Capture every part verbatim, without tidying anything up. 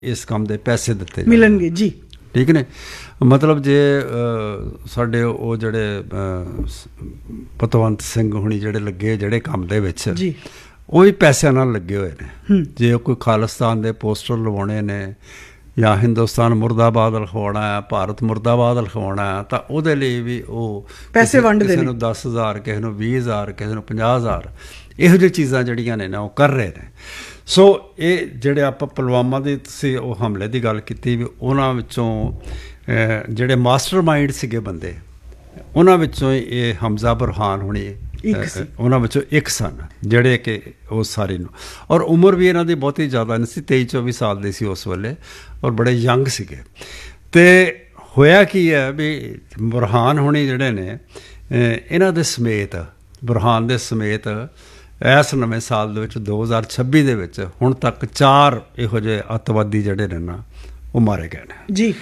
इस काम के पैसे दिते मिलणगे जी। ठीक ने। मतलब जे साडे वो जड़े पतवंत सिंह हुणी जड़े लगे जड़े काम दे विच वो भी पैसों नाल लगे हुए ने। जे कोई खालिस्तान दे पोस्टर लवाने ने या हिंदुस्तान मुर्दाबाद लिखवाना है, भारत मुर्दाबाद लिखवाना है, तो उहदे लई भी वो पैसे वंडदे ने। दस हज़ार किसी नूं बीस हज़ार किसी नूं पचास हज़ार इहो जी चीज़ां जड़ियां ने ना वो कर रहे हैं। सो ये जिहड़े आपां पुलवामा दे तुसीं वो हमले की गल कीती भी उन्हां विचों जिहड़े मास्टर माइंड सीगे बंदे उन्हां विचों ये हमजा बुरहान हुणी उन्हां विचों एक सन जिहड़े कि वो सारे नूं और उम्र भी इन्हां दी बहुती ज़्यादा नहीं सी, तेई चौबी साल दे सी उस वेले और बड़े यंग सीगे। ते होया की है भी बुरहान हुणी जिहड़े ने इन्हां दे समेत बुरहान दे समेत इस नवें साल दे विच दो हज़ार छब्बी दे विच हुण तक चार इहो जे अतवादी जिहड़े ने ना वो मारे गए ने जी।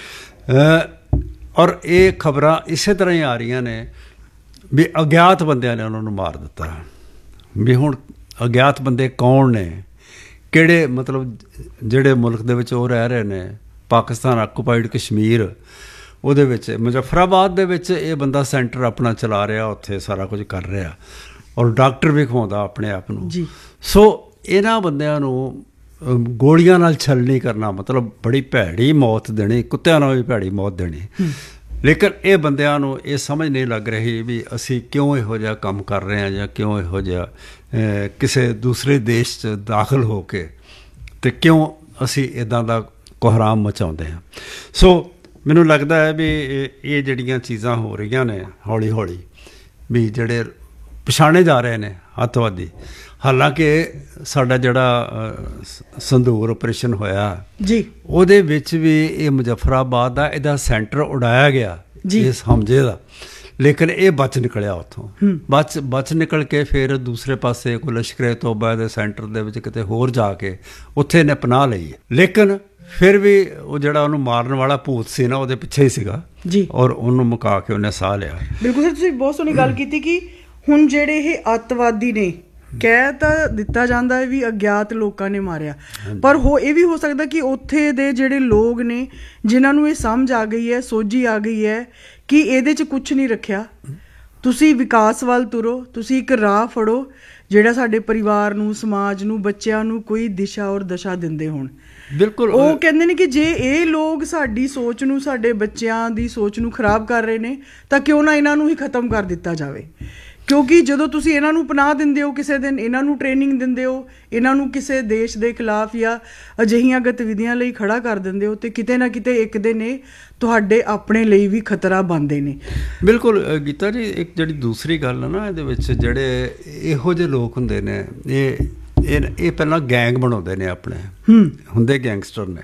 और ये खबरां इसे तरह ही आ रही ने भी अज्ञात बंदियां ने उन्होंने मार दिता भी हुण अज्ञात बंदे कौन ने किहड़े मतलब जिहड़े मुल्क दे विच वो रह रहे ने पाकिस्तान आकूपाइड कश्मीर उहदे विच मुजफ्फराबाद दे विच ये बंदा सेंटर अपना चला रहा उत्थे सारा कुछ कर रहा और डॉक्टर भी खवाउंदा अपने आप नूं। सो इन्हां बंदियां नूं गोलियां नाल छलनी करना मतलब बड़ी भैड़ी मौत देनी, कुत्तियां नाल भी भैड़ी मौत देनी। लेकिन ये बंदियां नूं ये समझ नहीं लग रही भी असी क्यों इहो जिहा काम कर रहे हैं या क्यों इहो जिहा किसी दूसरे देश च दाखिल हो के ते क्यों असी इदां दा कोहराम मचाउंदे हैं। सो मैनूं लगदा है भी ये जिहड़ियां चीज़ां हो रही ने हौली हौली भी जिहड़े पछाणे जा रहे हैं अतवादी। हालांकि साडा जिहड़ा संदूर ऑपरेशन होया जी उहदे विच भी ये मुजफ्फराबाद दा इहदा सेंटर उड़ाया गया इस हमजे दा, लेकिन ये बच निकलिया उत्थों बच बच निकल के फिर दूसरे पासे कोई लश्करे तोबा दे सेंटर दे विच किते होर जाके उत्थे इहने पनाह लई। लेकिन फिर भी वो जिहड़ा उहनूं मारन वाला भूत सी ना उहदे पिछे ही सीगा जी और उहनूं मुका के उहने साह लिया। बिल्कुल सर, तुसीं बहुत सोहनी गल कीती कि हुण जिहड़े ये अतवादी ने ਕਹਿ ਤਾਂ ਦਿੱਤਾ ਜਾਂਦਾ ਹੈ ਵੀ ਅਗਿਆਤ ਲੋਕਾਂ ਨੇ ਮਾਰਿਆ, ਪਰ ਹੋ ਇਹ ਵੀ ਹੋ ਸਕਦਾ ਕਿ ਉੱਥੇ ਦੇ ਜਿਹੜੇ ਲੋਕ ਨੇ ਜਿਨ੍ਹਾਂ ਨੂੰ ਇਹ ਸਮਝ ਆ ਗਈ ਹੈ, ਸੋਝੀ ਆ ਗਈ ਹੈ ਕਿ ਇਹਦੇ 'ਚ ਕੁਛ ਨਹੀਂ ਰੱਖਿਆ, ਤੁਸੀਂ ਵਿਕਾਸ ਵੱਲ ਤੁਰੋ, ਤੁਸੀਂ ਇੱਕ ਰਾਹ ਫੜੋ ਜਿਹੜਾ ਸਾਡੇ ਪਰਿਵਾਰ ਨੂੰ, ਸਮਾਜ ਨੂੰ, ਬੱਚਿਆਂ ਨੂੰ ਕੋਈ ਦਿਸ਼ਾ ਔਰ ਦਸ਼ਾ ਦਿੰਦੇ ਹੋਣ। ਬਿਲਕੁਲ ਉਹ ਕਹਿੰਦੇ ਨੇ ਕਿ ਜੇ ਇਹ ਲੋਕ ਸਾਡੀ ਸੋਚ ਨੂੰ, ਸਾਡੇ ਬੱਚਿਆਂ ਦੀ ਸੋਚ ਨੂੰ ਖਰਾਬ ਕਰ ਰਹੇ ਨੇ ਤਾਂ ਕਿਉਂ ਨਾ ਇਹਨਾਂ ਨੂੰ ਹੀ ਖਤਮ ਕਰ ਦਿੱਤਾ ਜਾਵੇ। ਕਿਉਂਕਿ ਜਦੋਂ ਤੁਸੀਂ ਇਹਨਾਂ ਨੂੰ ਪਨਾਹ ਦਿੰਦੇ ਹੋ, ਕਿਸੇ ਦਿਨ ਇਹਨਾਂ ਨੂੰ ਟ੍ਰੇਨਿੰਗ ਦਿੰਦੇ ਹੋ, ਇਹਨਾਂ ਨੂੰ ਕਿਸੇ ਦੇਸ਼ ਦੇ ਖਿਲਾਫ ਜਾਂ ਅਜਿਹੀਆਂ ਗਤੀਵਿਧੀਆਂ ਲਈ ਖੜਾ ਕਰ ਦਿੰਦੇ ਹੋ ਤੇ ਕਿਤੇ ਨਾ ਕਿਤੇ ਇੱਕ ਦਿਨ ਇਹ ਤੁਹਾਡੇ ਆਪਣੇ ਲਈ ਵੀ ਖਤਰਾ ਬਣਦੇ ਨੇ। ਬਿਲਕੁਲ ਗੀਤਾ ਜੀ, ਇੱਕ ਜਿਹੜੀ ਦੂਸਰੀ ਗੱਲ ਹੈ ਨਾ ਇਹਦੇ ਵਿੱਚ ਜਿਹੜੇ ਇਹੋ ਜਿਹੇ ਲੋਕ ਹੁੰਦੇ ਨੇ ਇਹ ਇਹ ਇਹ ਪਹਿਲਾਂ ਗੈਂਗ ਬਣਾਉਂਦੇ ਨੇ, ਆਪਣੇ ਹੁੰਦੇ ਗੈਂਗਸਟਰ ਨੇ,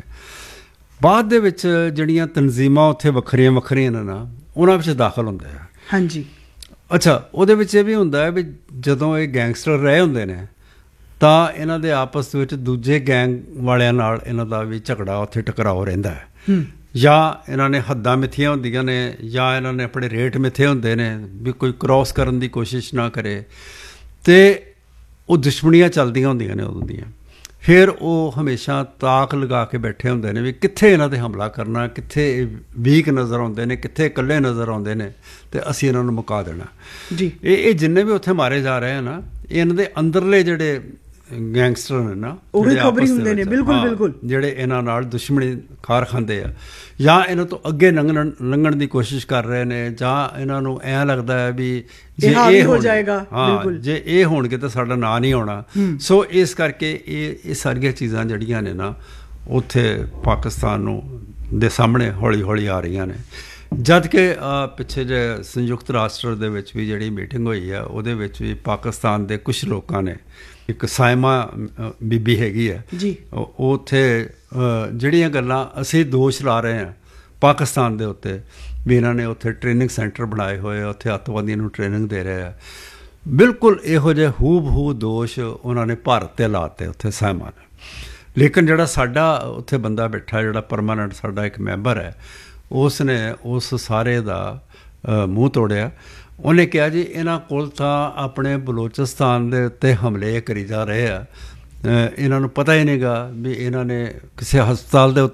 ਬਾਅਦ ਦੇ ਵਿੱਚ ਜਿਹੜੀਆਂ ਤਨਜ਼ੀਮਾਂ ਉੱਥੇ ਵੱਖਰੀਆਂ ਵੱਖਰੀਆਂ ਨੇ ਨਾ ਉਹਨਾਂ ਵਿੱਚ ਦਾਖਲ ਹੁੰਦੇ ਆ। ਹਾਂਜੀ ਅੱਛਾ, ਉਹਦੇ ਵਿੱਚ ਇਹ ਵੀ ਹੁੰਦਾ ਹੈ ਵੀ ਜਦੋਂ ਇਹ ਗੈਂਗਸਟਰ ਰਹੇ ਹੁੰਦੇ ਨੇ ਤਾਂ ਇਹਨਾਂ ਦੇ ਆਪਸ ਵਿੱਚ ਦੂਜੇ ਗੈਂਗ ਵਾਲਿਆਂ ਨਾਲ ਇਹਨਾਂ ਦਾ ਵੀ ਝਗੜਾ ਉੱਥੇ ਟਕਰਾਓ ਰਹਿੰਦਾ ਹੈ, ਜਾਂ ਇਹਨਾਂ ਨੇ ਹੱਦਾਂ ਮਿੱਥੀਆਂ ਹੁੰਦੀਆਂ ਨੇ ਜਾਂ ਇਹਨਾਂ ਨੇ ਆਪਣੇ ਰੇਟ ਮਿੱਥੇ ਹੁੰਦੇ ਨੇ ਵੀ ਕੋਈ ਕ੍ਰੋਸ ਕਰਨ ਦੀ ਕੋਸ਼ਿਸ਼ ਨਾ ਕਰੇ, ਅਤੇ ਉਹ ਦੁਸ਼ਮਣੀਆਂ ਚੱਲਦੀਆਂ ਹੁੰਦੀਆਂ ਨੇ ਉਦੋਂ ਦੀਆਂ। ਫਿਰ ਉਹ ਹਮੇਸ਼ਾ ਤਾਕ ਲਗਾ ਕੇ ਬੈਠੇ ਹੁੰਦੇ ਨੇ ਵੀ ਕਿੱਥੇ ਇਹਨਾਂ 'ਤੇ ਹਮਲਾ ਕਰਨਾ, ਕਿੱਥੇ ਵੀਕ ਨਜ਼ਰ ਆਉਂਦੇ ਨੇ, ਕਿੱਥੇ ਇਕੱਲੇ ਨਜ਼ਰ ਆਉਂਦੇ ਨੇ ਅਤੇ ਅਸੀਂ ਇਹਨਾਂ ਨੂੰ ਮੁਕਾ ਦੇਣਾ ਜੀ। ਇਹ ਇਹ ਜਿੰਨੇ ਵੀ ਉੱਥੇ ਮਾਰੇ ਜਾ ਰਹੇ ਆ ਨਾ, ਇਹਨਾਂ ਦੇ ਅੰਦਰਲੇ ਜਿਹੜੇ ਗੈਂਗਸਟਰ ਨੇ ਨਾ ਉਹੀ ਖਬਰੀ ਹੁੰਦੇ ਨੇ। ਬਿਲਕੁਲ ਬਿਲਕੁਲ, ਜਿਹੜੇ ਇਹਨਾਂ ਨਾਲ ਦੁਸ਼ਮਣੀ ਕਾਰ ਖਾਂਦੇ ਆ ਜਾਂ ਇਹਨਾਂ ਤੋਂ ਅੱਗੇ ਲੰਘਣ ਲੰਘਣ ਦੀ ਕੋਸ਼ਿਸ਼ ਕਰ ਰਹੇ ਨੇ, ਜਾਂ ਇਹਨਾਂ ਨੂੰ ਐਂ ਲੱਗਦਾ ਹੈ ਵੀ ਜੇ ਇਹ ਹੋ ਜਾਏਗਾ, ਹਾਂ ਜੇ ਇਹ ਹੋਣਗੇ ਤਾਂ ਸਾਡਾ ਨਾਂ ਨਹੀਂ ਆਉਣਾ। ਸੋ ਇਸ ਕਰਕੇ ਇਹ ਇਹ ਸਾਰੀਆਂ ਚੀਜ਼ਾਂ ਜਿਹੜੀਆਂ ਨੇ ਨਾ ਉੱਥੇ ਪਾਕਿਸਤਾਨ ਨੂੰ ਦੇ ਸਾਹਮਣੇ ਹੌਲੀ ਹੌਲੀ ਆ ਰਹੀਆਂ ਨੇ। ਜਦ ਕਿ ਪਿੱਛੇ ਜੇ ਸੰਯੁਕਤ ਰਾਸ਼ਟਰ ਦੇ ਵਿੱਚ ਵੀ ਜਿਹੜੀ ਮੀਟਿੰਗ ਹੋਈ ਆ ਉਹਦੇ ਵਿੱਚ ਵੀ ਪਾਕਿਸਤਾਨ ਦੇ ਕੁਛ ਲੋਕਾਂ ਨੇ, ਇੱਕ ਸਾਇਮਾ ਬੀਬੀ ਹੈਗੀ ਹੈ ਜੀ, ਉਹ ਉੱਥੇ ਜਿਹੜੀਆਂ ਗੱਲਾਂ ਅਸੀਂ ਦੋਸ਼ ਲਾ ਰਹੇ ਹਾਂ ਪਾਕਿਸਤਾਨ ਦੇ ਉੱਤੇ ਵੀ ਇਹਨਾਂ ਨੇ ਉੱਥੇ ਟ੍ਰੇਨਿੰਗ ਸੈਂਟਰ ਬਣਾਏ ਹੋਏ ਆ, ਉੱਥੇ ਅੱਤਵਾਦੀਆਂ ਨੂੰ ਟ੍ਰੇਨਿੰਗ ਦੇ ਰਹੇ ਆ, ਬਿਲਕੁਲ ਇਹੋ ਜਿਹੇ ਹੂ ਬਹੂ ਦੋਸ਼ ਉਹਨਾਂ ਨੇ ਭਾਰਤ 'ਤੇ ਲਾਤੇ ਉੱਥੇ ਸਾਇਮਾ ਨੇ। ਲੇਕਿਨ ਜਿਹੜਾ ਸਾਡਾ ਉੱਥੇ ਬੰਦਾ ਬੈਠਾ, ਜਿਹੜਾ ਪਰਮਾਨੈਂਟ ਸਾਡਾ ਇੱਕ ਮੈਂਬਰ ਹੈ, ਉਸ ਨੇ ਉਸ ਸਾਰੇ ਦਾ ਮੂੰਹ ਤੋੜਿਆ। ਉਹਨੇ ਕਿਹਾ ਜੀ ਇਹਨਾਂ ਕੋਲ ਤਾਂ ਆਪਣੇ ਬਲੋਚਿਸਤਾਨ ਦੇ ਉੱਤੇ ਹਮਲੇ ਕਰੀ ਜਾ ਰਹੇ ਆ ਇਹਨਾਂ ਨੂੰ ਪਤਾ ਹੀ ਨਹੀਂਗਾ ਵੀ ਇਹਨਾਂ ਨੇ ਕਿਸੇ ਹਸਪਤਾਲ ਦੇ